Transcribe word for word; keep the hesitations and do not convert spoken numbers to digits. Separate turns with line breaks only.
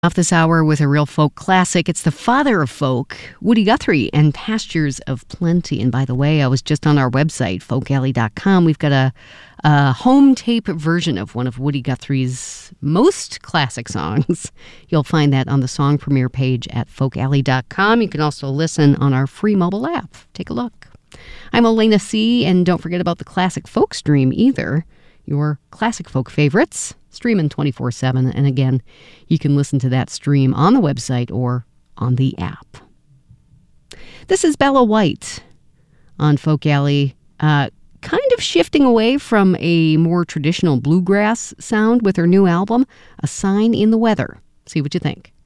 Off this hour with a real folk classic. It's the father of folk, Woody Guthrie, and Pastures of Plenty. And by the way, I was just on our website, folk alley dot com. We've got a, a home tape version of one of Woody Guthrie's most classic songs. You'll find that on the song premiere page at folk alley dot com. You can also listen on our free mobile app. Take a look. I'm Elena C., and don't forget about the Classic Folk Stream either. Your classic folk favorites, streaming twenty-four seven. And again, you can listen to that stream on the website or on the app. This is Bella White on Folk Alley, uh, kind of shifting away from a more traditional bluegrass sound with her new album, A Sign in the Weather. See what you think.